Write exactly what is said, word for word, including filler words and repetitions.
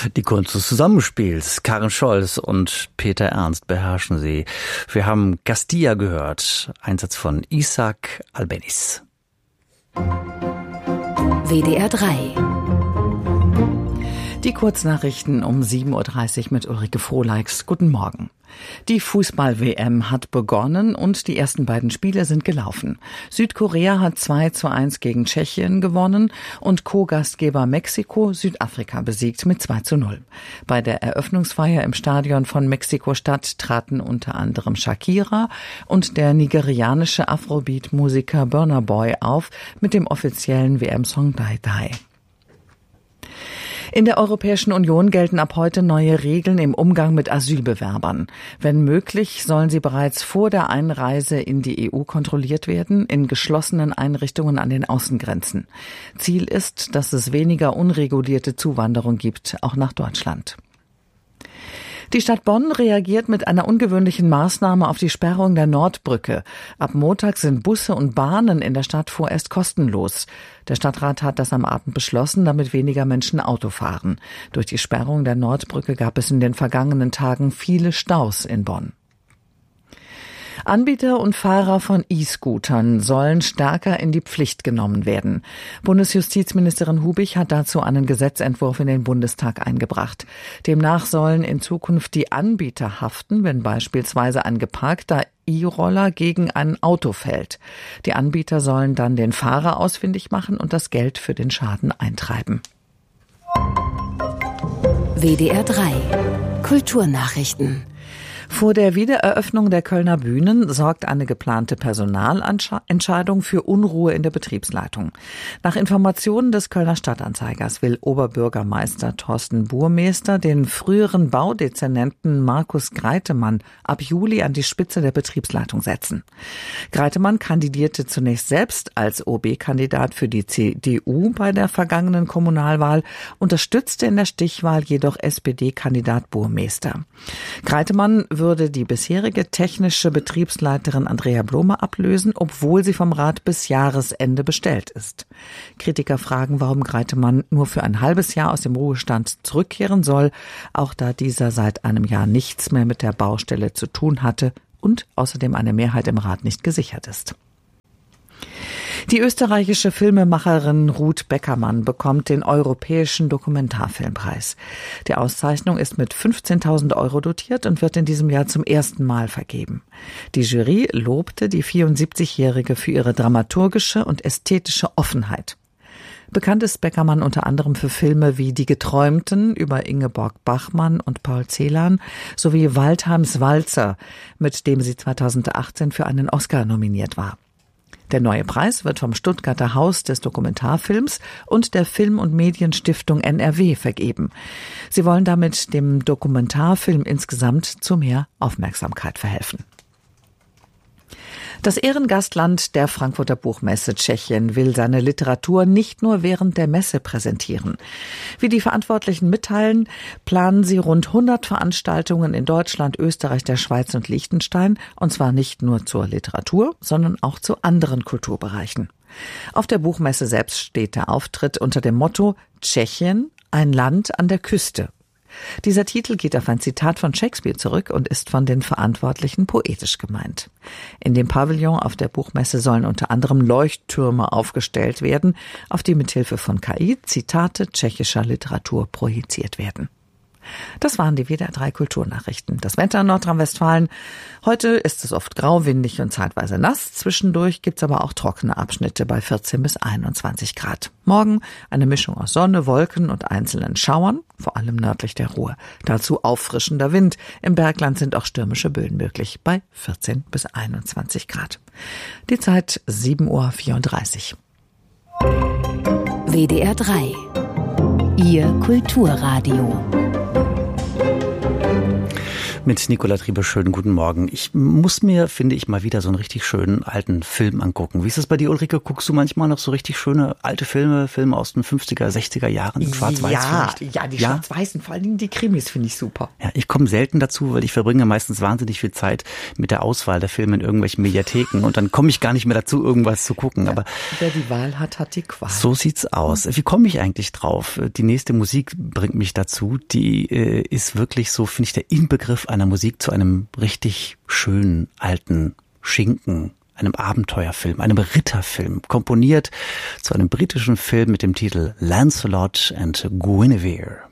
Die Kunst des Zusammenspiels. Karin Scholz und Peter Ernst beherrschen sie. Wir haben Castilla gehört. Einsatz von Isaac Albeniz. W D R drei. Die Kurznachrichten um sieben Uhr dreißig mit Ulrike Frohleix. Guten Morgen. Die Fußball-W M hat begonnen und die ersten beiden Spiele sind gelaufen. Südkorea hat zwei zu eins gegen Tschechien gewonnen und Co-Gastgeber Mexiko Südafrika besiegt mit zwei zu null. Bei der Eröffnungsfeier im Stadion von Mexiko-Stadt traten unter anderem Shakira und der nigerianische Afrobeat-Musiker Burna Boy auf mit dem offiziellen W M-Song Die Die. In der Europäischen Union gelten ab heute neue Regeln im Umgang mit Asylbewerbern. Wenn möglich, sollen sie bereits vor der Einreise in die E U kontrolliert werden, in geschlossenen Einrichtungen an den Außengrenzen. Ziel ist, dass es weniger unregulierte Zuwanderung gibt, auch nach Deutschland. Die Stadt Bonn reagiert mit einer ungewöhnlichen Maßnahme auf die Sperrung der Nordbrücke. Ab Montag sind Busse und Bahnen in der Stadt vorerst kostenlos. Der Stadtrat hat das am Abend beschlossen, damit weniger Menschen Auto fahren. Durch die Sperrung der Nordbrücke gab es in den vergangenen Tagen viele Staus in Bonn. Anbieter und Fahrer von E-Scootern sollen stärker in die Pflicht genommen werden. Bundesjustizministerin Hubich hat dazu einen Gesetzentwurf in den Bundestag eingebracht. Demnach sollen in Zukunft die Anbieter haften, wenn beispielsweise ein geparkter E-Roller gegen ein Auto fällt. Die Anbieter sollen dann den Fahrer ausfindig machen und das Geld für den Schaden eintreiben. W D R drei Kulturnachrichten. Vor der Wiedereröffnung der Kölner Bühnen sorgt eine geplante Personalentscheidung für Unruhe in der Betriebsleitung. Nach Informationen des Kölner Stadtanzeigers will Oberbürgermeister Thorsten Burmester den früheren Baudezernenten Markus Greitemann ab Juli an die Spitze der Betriebsleitung setzen. Greitemann kandidierte zunächst selbst als O B-Kandidat für die C D U bei der vergangenen Kommunalwahl, unterstützte in der Stichwahl jedoch S P D-Kandidat Burmester. Greitemann würde die bisherige technische Betriebsleiterin Andrea Blome ablösen, obwohl sie vom Rat bis Jahresende bestellt ist. Kritiker fragen, warum Greitemann nur für ein halbes Jahr aus dem Ruhestand zurückkehren soll, auch da dieser seit einem Jahr nichts mehr mit der Baustelle zu tun hatte und außerdem eine Mehrheit im Rat nicht gesichert ist. Die österreichische Filmemacherin Ruth Beckermann bekommt den Europäischen Dokumentarfilmpreis. Die Auszeichnung ist mit fünfzehntausend Euro dotiert und wird in diesem Jahr zum ersten Mal vergeben. Die Jury lobte die vierundsiebzigjährige für ihre dramaturgische und ästhetische Offenheit. Bekannt ist Beckermann unter anderem für Filme wie Die Geträumten über Ingeborg Bachmann und Paul Celan sowie Waldheims Walzer, mit dem sie zweitausendachtzehn für einen Oscar nominiert war. Der neue Preis wird vom Stuttgarter Haus des Dokumentarfilms und der Film- und Medienstiftung N R W vergeben. Sie wollen damit dem Dokumentarfilm insgesamt zu mehr Aufmerksamkeit verhelfen. Das Ehrengastland der Frankfurter Buchmesse Tschechien will seine Literatur nicht nur während der Messe präsentieren. Wie die Verantwortlichen mitteilen, planen sie rund hundert Veranstaltungen in Deutschland, Österreich, der Schweiz und Liechtenstein, und zwar nicht nur zur Literatur, sondern auch zu anderen Kulturbereichen. Auf der Buchmesse selbst steht der Auftritt unter dem Motto Tschechien, ein Land an der Küste. Dieser Titel geht auf ein Zitat von Shakespeare zurück und ist von den Verantwortlichen poetisch gemeint. In dem Pavillon auf der Buchmesse sollen unter anderem Leuchttürme aufgestellt werden, auf die mithilfe von K I Zitate tschechischer Literatur projiziert werden. Das waren die W D R drei Kulturnachrichten. Das Wetter in Nordrhein-Westfalen. Heute ist es oft grau, windig und zeitweise nass. Zwischendurch gibt's aber auch trockene Abschnitte bei vierzehn bis einundzwanzig Grad. Morgen eine Mischung aus Sonne, Wolken und einzelnen Schauern, vor allem nördlich der Ruhr. Dazu auffrischender Wind. Im Bergland sind auch stürmische Böen möglich bei vierzehn bis einundzwanzig Grad. Die Zeit sieben Uhr vierunddreißig. W D R drei. Ihr Kulturradio. Mit Nicola Triebe, schönen guten Morgen. Ich muss mir, finde ich, mal wieder so einen richtig schönen alten Film angucken. Wie ist das bei dir, Ulrike? Guckst du manchmal noch so richtig schöne alte Filme, Filme aus den fünfziger, sechziger Jahren, in Schwarz-Weiß ja, vielleicht? Ja, die ja? Schwarz-Weißen, vor allen Dingen die Krimis finde ich super. Ja, ich komme selten dazu, weil ich verbringe meistens wahnsinnig viel Zeit mit der Auswahl der Filme in irgendwelchen Mediatheken und dann komme ich gar nicht mehr dazu, irgendwas zu gucken. Ja, aber wer die Wahl hat, hat die Qual. So sieht's aus. Wie komme ich eigentlich drauf? Die nächste Musik bringt mich dazu. Die äh, ist wirklich so, finde ich, der Inbegriff einer Musik zu einem richtig schönen alten Schinken, einem Abenteuerfilm, einem Ritterfilm, komponiert zu einem britischen Film mit dem Titel Lancelot and Guinevere.